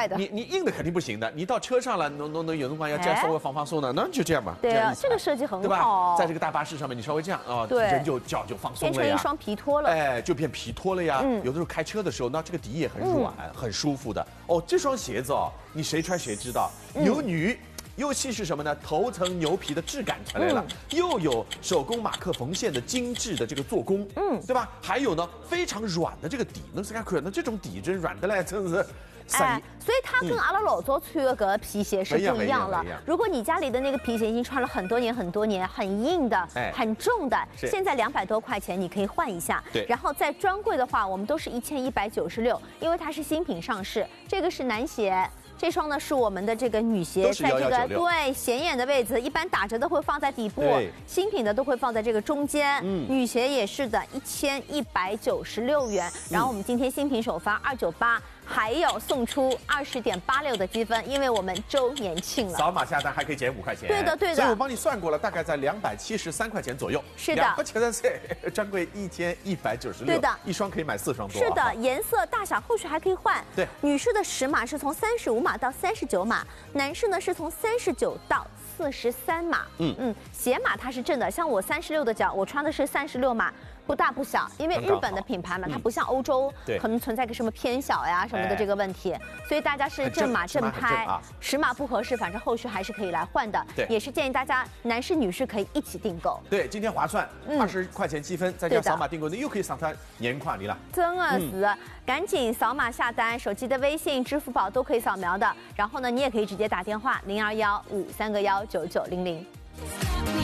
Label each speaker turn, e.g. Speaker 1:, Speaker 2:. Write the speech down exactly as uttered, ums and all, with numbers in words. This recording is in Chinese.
Speaker 1: 快的。
Speaker 2: 你你硬的肯定不行的，你到车上了，能能能有的话要这样稍微放放松的，那就这样吧。
Speaker 1: 对啊，
Speaker 2: 这
Speaker 1: 这个设计很好，
Speaker 2: 对吧？在这个大巴士上面，你稍微这样啊，
Speaker 1: 对，
Speaker 2: 人就脚就放松了呀，
Speaker 1: 变成一双皮拖了，
Speaker 2: 哎，就变皮拖了呀。
Speaker 1: 嗯，
Speaker 2: 有的时候开车的时候，那这个底也很软，很舒服的。哦，这双鞋子哦，你谁穿谁知道，有女。又细是什么呢？头层牛皮的质感出来了，嗯、又有手工马克缝线的精致的这个做工，嗯，对吧？还有呢，非常软的这个底，那是看可能这种底真软的嘞，真是。
Speaker 1: 哎，所以它跟阿拉老早穿的搿个皮鞋是不一样了。如果你家里的那个皮鞋已经穿了很多年很多年，很硬的、哎、很重的，现在两百多块钱你可以换一下。
Speaker 2: 对。
Speaker 1: 然后在专柜的话，我们都是一千一百九十六，因为它是新品上市。这个是男鞋。这双呢是我们的这个女鞋，在这个对显眼的位置，一般打折的会放在底部，新品的都会放在这个中间。嗯，女鞋也是的，一千一百九十六元。然后我们今天新品首发二九八。还有送出二十点八六的积分，因为我们周年庆了。
Speaker 2: 扫码下单还可以减五块钱。
Speaker 1: 对的，对的。
Speaker 2: 所以我帮你算过了，大概在两百七十三块钱左右。
Speaker 1: 是的。
Speaker 2: 两个钱的税，专柜一千一百九十六。
Speaker 1: 对的。
Speaker 2: 一双可以买四双多。
Speaker 1: 是的，颜色大小后续还可以换。
Speaker 2: 对。
Speaker 1: 女士的尺码是从三十五码到三十九码，男士呢是从三十九到四十三码。嗯嗯，鞋码它是正的，像我三十六的脚，我穿的是三十六码。不大不小，因为日本的品牌嘛，它不像欧洲，可能存在个什么偏小呀什么的这个问题，所以大家是正码正拍，尺码不合适，反正后续还是可以来换的。
Speaker 2: 对，
Speaker 1: 也是建议大家男士女士可以一起订购。
Speaker 2: 对，今天划算，二十块钱积分，再加扫码订购，你又可以上传年跨年了。
Speaker 1: 真的是，赶紧扫码下单，手机的微信、支付宝都可以扫描的。然后呢，你也可以直接打电话零二幺五三个幺九九零零。